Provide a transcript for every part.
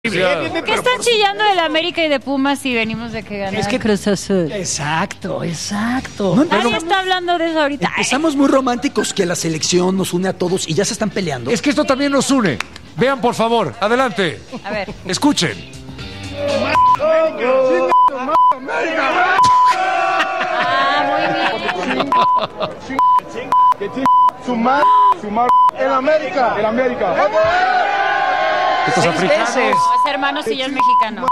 ¿Qué están chillando de la América y de Pumas si venimos de que gana Es que Cruz Azul? Exacto. Nadie está hablando de eso ahorita. Empezamos muy románticos, que la selección nos une a todos y ya se están peleando. Es que esto también nos une. Vean, por favor, adelante. A ver. Escuchen. Muy bien. Sumar, el América. Estos africanos. Es hermano si ya es mexicano.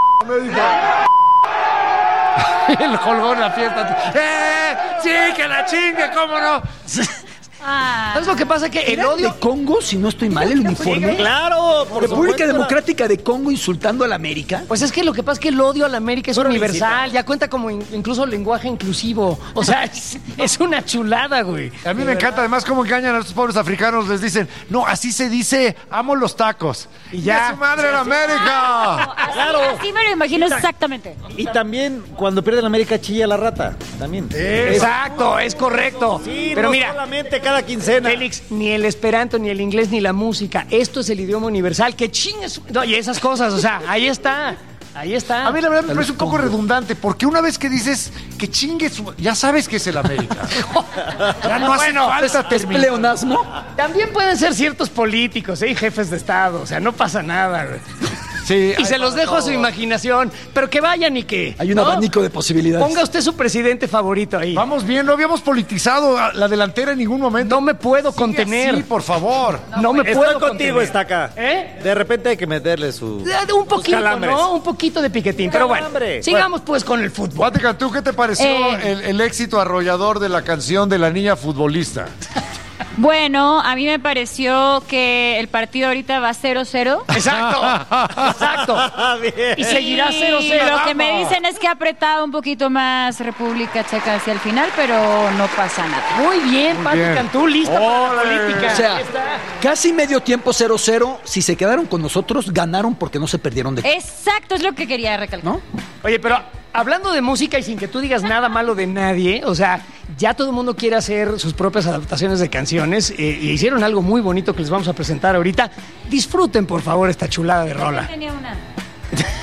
El colgó en la fiesta. ¡Sí, que la chingue! ¿Cómo no? ¿Sabes lo que pasa? Que el ¿Era odio... de Congo, si no estoy mal, el uniforme? Claro, por República supuesto. Democrática de Congo insultando a la América. Pues es que lo que pasa es que el odio a la América es Pura universal, visita. ya cuenta como incluso lenguaje inclusivo. O sea, es una chulada, güey. A mí me encanta además cómo engañan a estos pobres africanos. Les dicen, no, así se dice, amo los tacos. Y ya. ¡su madre la América! Así me lo imagino exactamente. Y también cuando pierde la América chilla la rata. También. Exacto, es correcto. Sí, pero no mira, solamente cada quincena. Félix, ni el esperanto, ni el inglés, ni la música. Esto es el idioma universal. Que chingues. No, y esas cosas, o sea, ahí está. Ahí está. A mí la verdad me parece un poco redundante, porque una vez que dices que chingue su... Ya sabes que es el América. Ya no hace falta ¿Es terminar. pleonasmo? También pueden ser ciertos políticos, y jefes de Estado. O sea, no pasa nada, güey. Sí, Y se los dejo a su imaginación. Pero que vayan y que... Hay un ¿no? abanico de posibilidades. Ponga usted su presidente favorito ahí. Vamos bien, no habíamos politizado a la delantera en ningún momento. No me puedo contener. Sí, por favor. No me Estoy puedo contigo, contener. Estaca. ¿Eh? De repente hay que meterle su... Un poquito, calambres. ¿no? Un poquito de piquetín. Pero bueno, Calambre. sigamos pues con el fútbol. Guateca, ¿tú qué te pareció el éxito arrollador de la canción de la niña futbolista? Bueno, a mí me pareció que el partido ahorita va 0-0. Exacto. Bien. Y seguirá 0-0. Lo que me dicen es que ha apretado un poquito más República Checa hacia el final, pero no pasa nada. Muy bien, Pati bien. Cantú, lista para la política. O sea, Ahí está. casi medio tiempo 0-0. Si se quedaron con nosotros, ganaron porque no se perdieron de... Exacto, es lo que quería recalcar. ¿No? Oye, pero hablando de música y sin que tú digas nada malo de nadie, o sea, ya todo el mundo quiere hacer sus propias adaptaciones de canciones y hicieron algo muy bonito que les vamos a presentar ahorita. Disfruten, por favor, esta chulada de rola. Tenía una.